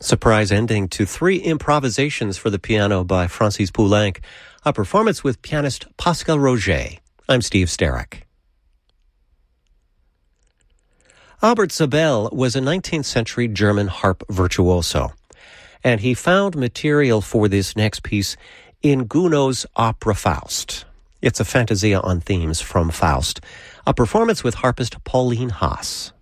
Surprise ending to 3 improvisations for the piano by Francis Poulenc, a performance with pianist Pascal Roger. I'm Steve Sterrick. Albert Sabel was a 19th century German harp virtuoso, and he found material for this next piece in Gounod's opera Faust. It's a fantasia on themes from Faust, a performance with harpist Pauline Haas.